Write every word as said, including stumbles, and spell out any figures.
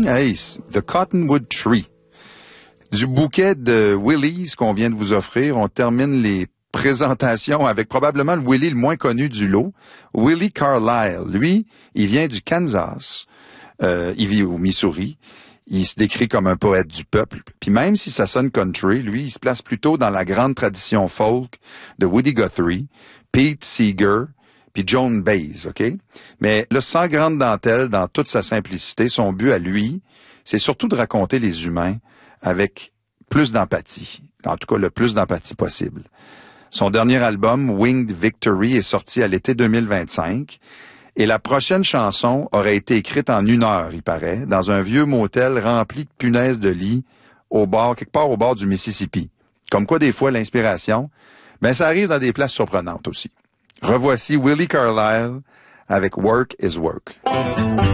Hey, The Cottonwood Tree. Du bouquet de Willies qu'on vient de vous offrir, on termine les présentations avec probablement le Willie le moins connu du lot, Willie Carlisle. Lui, il vient du Kansas. Euh, il vit au Missouri. Il se décrit comme un poète du peuple. Puis même si ça sonne country, lui, il se place plutôt dans la grande tradition folk de Woody Guthrie, Pete Seeger, puis Joan Baez, OK? Mais le sans grande dentelle, dans toute sa simplicité, son but à lui, c'est surtout de raconter les humains avec plus d'empathie. En tout cas, le plus d'empathie possible. Son dernier album, Winged Victory, est sorti à l'été deux mille vingt-cinq. Et la prochaine chanson aurait été écrite en une heure, il paraît, dans un vieux motel rempli de punaises de lit, au bord, quelque part au bord du Mississippi. Comme quoi, des fois, l'inspiration, ben, ça arrive dans des places surprenantes aussi. Revoici Willie Carlisle avec Work is Work.